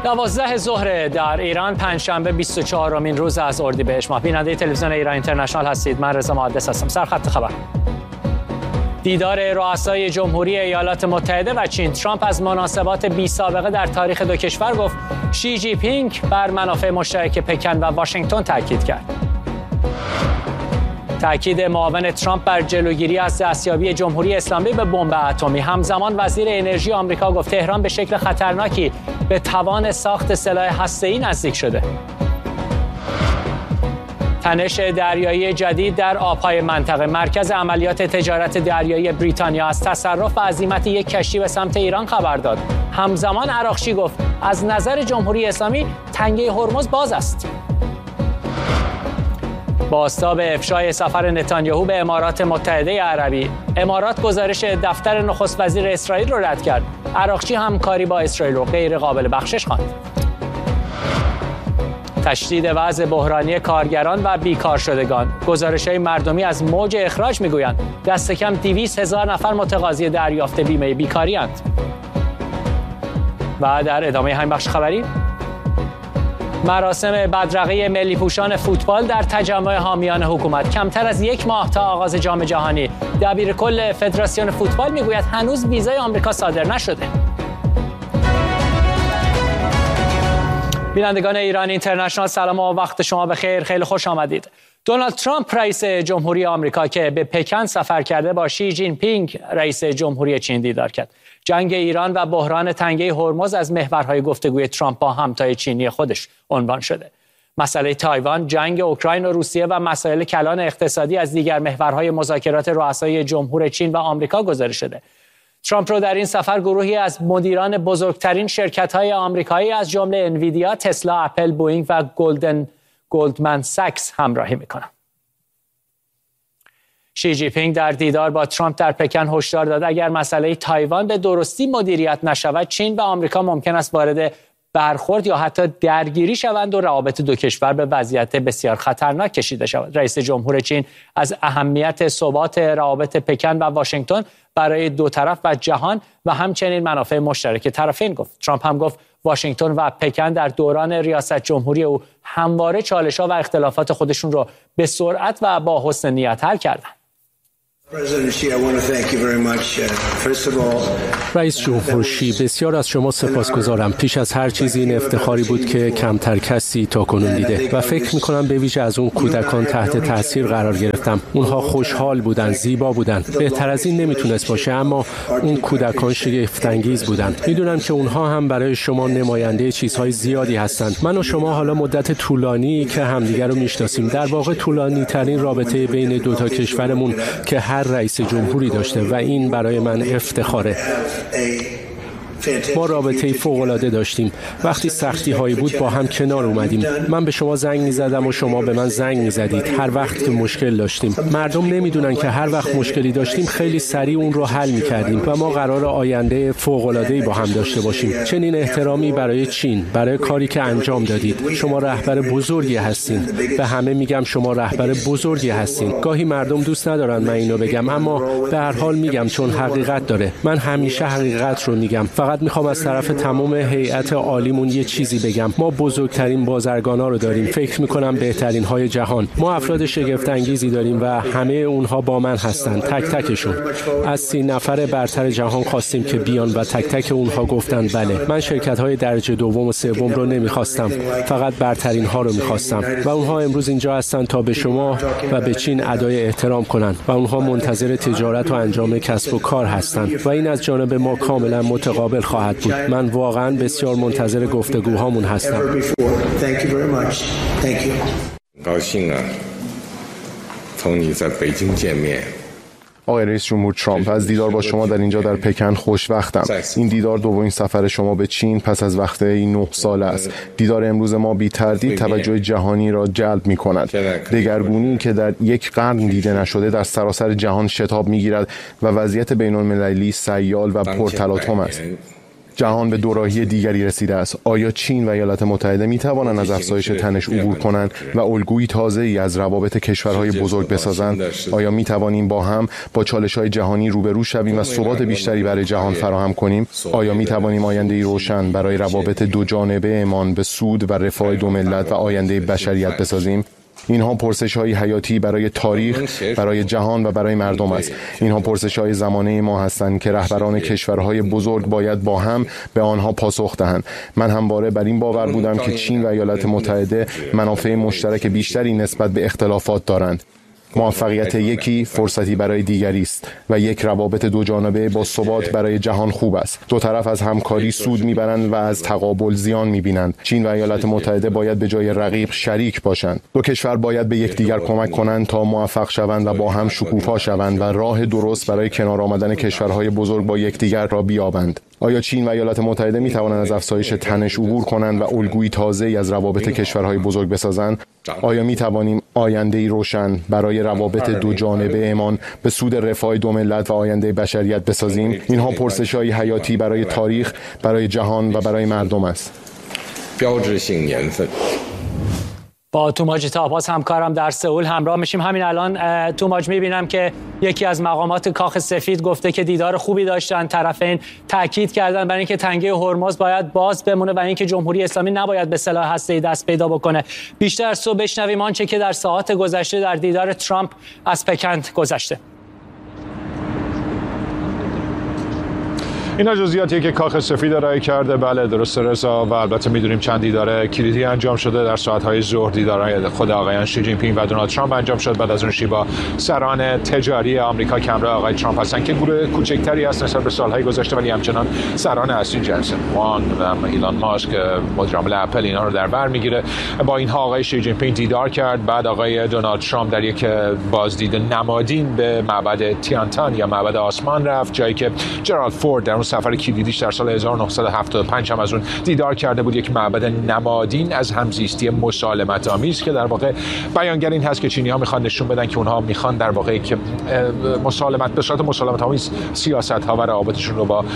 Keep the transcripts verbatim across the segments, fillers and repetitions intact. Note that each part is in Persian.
دوازده ظهر در ایران، پنجشنبه بیست و چهارمین روز از اردیبهشت ماه. بیننده تلویزیون ایران اینترنشنال هستید. من رضا مهندس هستم. سرخط خبر: دیدار رؤسای جمهوری ایالات متحده و چین. ترامپ از مناسبات بی سابقه در تاریخ دو کشور گفت. شی جی پینگ بر منافع مشترک پکن و واشنگتن تاکید کرد. تأکید معاون ترامپ بر جلوگیری از دستیابی جمهوری اسلامی به بمب اتمی. همزمان وزیر انرژی آمریکا گفت تهران به شکل خطرناکی به توان ساخت سلاح هسته‌ای نزدیک شده. تنش دریایی جدید در آبهای منطقه. مرکز عملیات تجارت دریایی بریتانیا از تصرف و عزیمت یک کشتی به سمت ایران خبر داد. همزمان عراقچی گفت از نظر جمهوری اسلامی تنگه هرمز باز است. بازتاب افشای سفر نتانیاهو به امارات متحده عربی. امارات گزارش دفتر نخست وزیر اسرائیل را رد کرد. عراقچی همکاری با اسرائیل را غیر قابل بخشش خواند. تشدید وضع بحرانی کارگران و بیکار شدگان. گزارش‌های مردمی از موج اخراج می‌گویند دست کم دویست هزار نفر متقاضی دریافت بیمه بیکاری اند. و در ادامه همین بخش خبری، مراسم بدرقه ملی پوشان فوتبال در تجمع حامیان حکومت. کمتر از یک ماه تا آغاز جام جهانی. دبیر کل فدراسیون فوتبال میگوید هنوز ویزای آمریکا صادر نشده. بینندگان ایران اینترنشنال، سلام و وقت شما بخیر. خیلی خوش آمدید. دونالد ترامپ رئیس جمهوری آمریکا که به پکن سفر کرده با شی جین پینگ رئیس جمهوری چین دیدار کرد. جنگ ایران و بحران تنگه هرمز از محورهای گفتگوی ترامپ با همتای چینی خودش عنوان شده. مسئله تایوان، جنگ اوکراین و روسیه و مسائل کلان اقتصادی از دیگر محورهای مذاکرات رؤسای جمهور چین و آمریکا گزارش شده. ترامپ رو در این سفر گروهی از مدیران بزرگترین شرکت‌های آمریکایی از جمله انویدیا، تسلا، اپل، بوئینگ و گلدن گلدمن ساکس همراهی می‌کنند. شی جی پینگ در دیدار با ترامپ در پکن هشدار داد اگر مسئله تایوان به درستی مدیریت نشود، چین و آمریکا ممکن است وارد برخورد یا حتی درگیری شوند و روابط دو کشور به وضعیت بسیار خطرناک کشیده شود. رئیس جمهور چین از اهمیت ثبات روابط پکن و واشنگتن برای دو طرف و جهان و همچنین منافع مشترک طرفین گفت. ترامپ هم گفت واشنگتن و پکن در دوران ریاست جمهوری او همواره چالش‌ها و اختلافات خودشون رو به سرعت و با حسن نیت حل کردند. رئیس جمهور شی، بسیار از شما سپاسگزارم. پیش از هر چیزی این افتخاری بود که کمتر کسی تا کنون دیده و فکر می‌کنم به ویژه از اون کودکان تحت تاثیر قرار گرفتم. اونها خوشحال بودن، زیبا بودن. بهتر از این نمیتونست باشه، اما اون کودکان شگفت‌انگیز بودن. میدونم که اونها هم برای شما نماینده چیزهای زیادی هستند. من و شما حالا مدت طولانی که همدیگر رو میشناسیم، در واقع طولانی ترین رابطه بین دو تا کشورمون که هر رئیس جمهوری داشته و این برای من افتخاره. ما رابطه‌ای فوق‌العاده داشتیم. وقتی سختی هایی بود با هم کنار اومدیم. من به شما زنگ می‌زدم و شما به من زنگ می‌زدید هر وقت که مشکل داشتیم. مردم نمی‌دونن که هر وقت مشکلی داشتیم خیلی سریع اون رو حل می‌کردیم و ما قرار آینده فوق‌العاده‌ای با هم داشته باشیم. چنین احترامی برای چین، برای کاری که انجام دادید. شما رهبر بزرگی هستین. به همه میگم شما رهبر بزرگی هستین. گاهی مردم دوست ندارن من اینو بگم، اما به هر حال میگم چون حقیقت داره. من همیشه حقیقت رو میگم. فقط میخوام از طرف تمام هیئت عالیمون یه چیزی بگم. ما بزرگترین بازرگانا رو داریم. فکر میکنم بهترین های جهان. ما افراد شگفت انگیزی داریم و همه اونها با من هستن. تک تکشون. از سی نفر برتر جهان خواستیم که بیان و تک تک اونها گفتن بله. من شرکت های درجه دوم و سوم رو نمیخواستم. فقط برترین ها رو میخواستم و اونها امروز اینجا هستن تا به شما و به چین ادای احترام کنن و اونها منتظر تجارت و انجام کسب و کار هستن و این از جانب ما کاملا متقابل خواهد بود. من واقعا بسیار منتظر گفتگوهامون هستم. آقای رئیس جمهور ترامپ، از دیدار با شما در اینجا در پکن خوشوقتم. این دیدار دومین سفر شما به چین پس از وقفه نه ساله است. دیدار امروز ما بی تردید توجه جهانی را جلب می کند. دگرگونی که در یک قرن دیده نشده در سراسر جهان شتاب می گیرد و وضعیت بین المللی سیال و پرتلاطم است. جهان به دوراهی دیگری رسیده است. آیا چین و ایالات متحده می توانند از افزایش تنش عبور کنند و الگویی تازه‌ای از روابط کشورهای بزرگ بسازند؟ آیا می توانیم با هم با چالش‌های جهانی روبرو شویم و ثبات بیشتری برای جهان فراهم کنیم؟ آیا می توانیم آینده‌ای روشن برای روابط دو جانبه ایمان به سود و رفاه دو ملت و آینده بشریت بسازیم؟ اینها پرسش‌های حیاتی برای تاریخ، برای جهان و برای مردم است. اینها پرسش‌های زمانه ما هستند که رهبران کشورهای بزرگ باید با هم به آنها پاسخ دهند. من همواره بر این باور بودم که چین و ایالات متحده منافع مشترک بیشتری نسبت به اختلافات دارند. موفقیت یکی فرصتی برای دیگری است و یک روابط دو جانبه با ثبات برای جهان خوب است. دو طرف از همکاری سود میبرند و از تقابل زیان میبینند. چین و ایالات متحده باید به جای رقیب شریک باشند. دو کشور باید به یکدیگر کمک کنند تا موفق شوند و با هم شکوفا شوند و راه درست برای کنار آمدن کشورهای بزرگ با یکدیگر را بیابند. آیا چین و ایالات متحده می توانند از افزایش تنش عبور کنند و الگویی تازه‌ای از روابط کشورهای بزرگ بسازند؟ آیا می توانیم آینده‌ای روشن برای روابط دو جانبه ایمان به سود رفاه دو ملت و آینده بشریت بسازیم؟ اینها پرسش‌های حیاتی برای تاریخ، برای جهان و برای مردم است. با توماج تاپاس همکارم در سئول همراه میشیم. همین الان توماج میبینم که یکی از مقامات کاخ سفید گفته که دیدار خوبی داشتن، طرفین تاکید کردن برای اینکه تنگه هرمز باید باز بمونه و اینکه جمهوری اسلامی نباید به سلاح هسته‌ای دست پیدا بکنه. بیشتر از تو بشنویم آنچه که در ساعات گذشته در دیدار ترامپ از پکن گذشته. اینا جزئیاتیه که کاخ سفید ارائه کرده. بله درسته رضا، و البته میدونیم چند دیدار کلیدی انجام شده. در ساعت‌های ظهر دیدارهای خود آقایان شی جین پینگ و دونالد ترامپ انجام شد. بعد از اون شیبا سران تجاری آمریکا که همراه آقای ترامپ هستن که گروه کوچکتری است نسبت به سال‌های گذشته، ولی همچنان سران اصلی جنسن وان و ایلان ماسک مدیر عامل اپل اینا رو در بر میگیره. با اینها آقای شی جین پینگ دیدار کرد. بعد آقای دونالد ترامپ در یک بازدید نمادین به معبد تیانتان یا معبد آسمان رفت، جایی که جرالد فورد در سفر کلیدیش در سال هزار و نهصد و هفتاد و پنج هم از اون دیدار کرده بود. یک معبد نمادین از همزیستی مسالمت آمیز که در واقع بیانگر این هست که چینی‌ها میخوان نشون بدن که اونها میخوان در واقع که مسالمت به صورت مسالمت آمیز سیاست‌ها و روابطشون رو با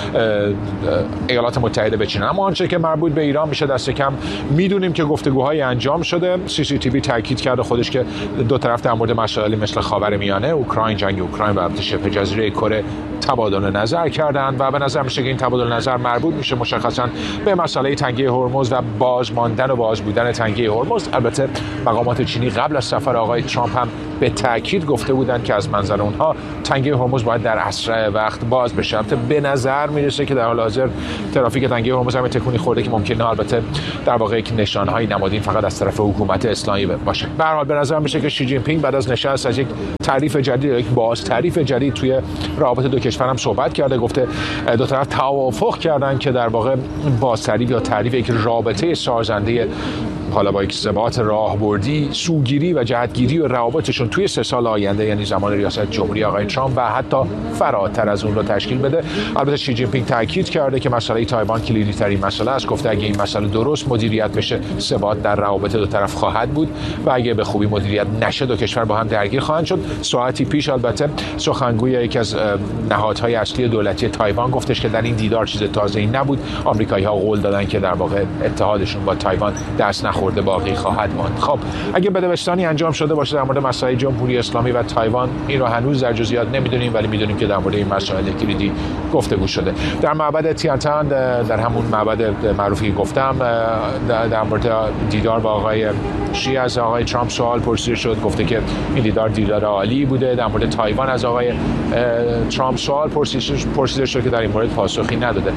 ایالات متحده بچینن. اما آنچه که مربوط به ایران میشه دست کم میدونیم که گفتگوهای انجام شده. سی سی تی وی تاکید کرده خودش که دو طرف در مورد مسائلی مثل خاورمیانه، اوکراین، جنگ اوکراین و شبه جزیره کره تبادل نظر کردند و به نظر میشه که این تبادل نظر مربوط میشه مشخصا به مسئله تنگه هرمز و باز ماندن و باز بودن تنگه هرمز. البته مقامات چینی قبل از سفر آقای ترامپ هم به تاکید گفته بودند که از منظر اونها تنگه هرمز باید در اسرع وقت باز بشه. البته به نظر میرسه که در حال حاضر ترافیک تنگه هرمز هم تکونی خورده که ممکنه البته در واقع یک نشانه‌های نمادین فقط از طرف حکومت اسلامی باشه. به هر حال به نظر میشه که شی جین پینگ بعد از نشست از یک تعریف جدید، یک باز تعریف جدید توی روابط دو کشور هم صحبت کرده. گفته دو طرف توافق کردن که در واقع باز تعریف یا تعریف یک رابطه سازنده حالا با یک ثبات راهبردی، سوگیری و جهتگیری و روابطشون توی سه سال آینده، یعنی زمان ریاست جمهوری آقای ترامپ و حتی فراتر از اون رو تشکیل بده. البته شی جین پینگ تاکید کرده که مسئله تایوان کلیدی ترین مسئله است. گفته اگه این مسئله درست مدیریت بشه ثبات در روابط دو طرف خواهد بود و اگه به خوبی مدیریت نشه دو کشور با هم درگیر خواهند شد. ساعتی پیش البته سخنگوی یکی از نهادهای اصلی دولتی تایوان گفتش که در این دیدار چیز تازه‌ای نبود. آمریکایی‌ها قول دادن که در واقع اتحادشون با تایوان دست نخورده باقی خواهد ماند. خب اگه بدبستانی انجام شده باشه در مورد مسائل جمهوری اسلامی و تایوان، این رو هنوز در جزئیات نمیدونیم، ولی میدونیم که در مورد این مسائل کلیدی گفتگو شده. در معبد تیانتان، در همون معبد معروفی که گفتم، در مورد دیدار با آقای شی از آقای ترامپ سوال پرسیده شد. گفته که این دیدار دیدار عالی بوده. در مورد تایوان از آقای ترامپ سوال پرسیده شد که در این مورد پاسخی نداده.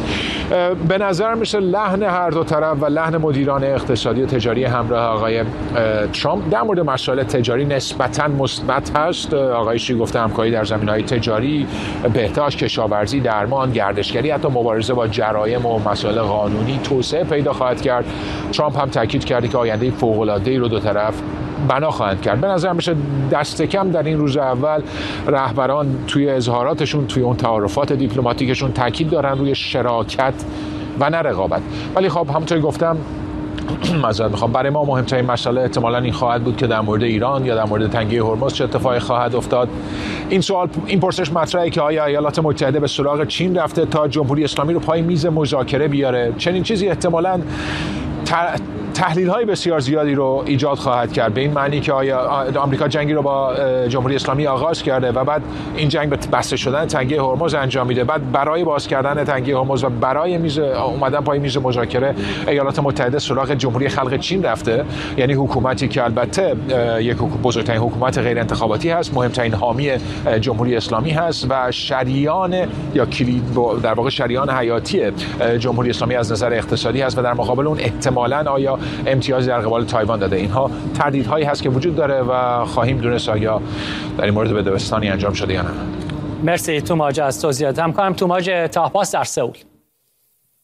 به نظر میشه لحن هر دو طرف و لحن مدیران اقتصادی و تجاری همراه آقای ترامپ در مورد مسائل تجاری نسبتاً مثبت هست. آقای شی گفته همکاری در زمینه‌های تجاری، بهداشت، کشاورزی، درمان، گردشگری، حتی مبارزه با جرایم و مسائل قانونی توسعه پیدا خواهد کرد. ترامپ هم تاکید کرده که آینده فوق‌العاده‌ای رو دو طرف بنا خواهند کرد. به نظر میشه دست کم در این روز اول رهبران توی اظهاراتشون، توی اون تعارفات دیپلماتیکشون تاکید دارن روی شراکت و نه رقابت. ولی خب همونطور گفتم معذرت میخوام برای ما مهمترین مسئله احتمالاً این خواهد بود که در مورد ایران یا در مورد تنگه هرمز چه اتفاقی خواهد افتاد. این سوال این پرسش مطرحه که آیا ایالات متحده به سراغ چین رفته تا جمهوری اسلامی رو پای میز مذاکره بیاره؟ چنین چیزی احتمالاً تحلیل های بسیار زیادی رو ایجاد خواهد کرد، به این معنی که آیا آمریکا جنگی رو با جمهوری اسلامی آغاز کرده و بعد این جنگ به بسته شدن تنگه هرمز انجام میده، بعد برای باز کردن تنگه هرمز و برای میز اومدن پای میز مذاکره ایالات متحده سراغ جمهوری خلق چین رفته، یعنی حکومتی که البته یک بزرگترین حکومت غیر انتخاباتی هست، مهمترین حامی جمهوری اسلامی هست و شریان یا کلید در واقع شریان حیاتی جمهوری اسلامی از نظر اقتصادی هست و در مقابل اون احتمالاً آیا امتیازی در قبال تایوان داده. اینها تردیدهایی هست که وجود داره و خواهیم دونست آیا در این مورد بدبستانی انجام شده یا نه. مرسی توماج از توضیحات. همکارم توماج تاهپاس در سئول.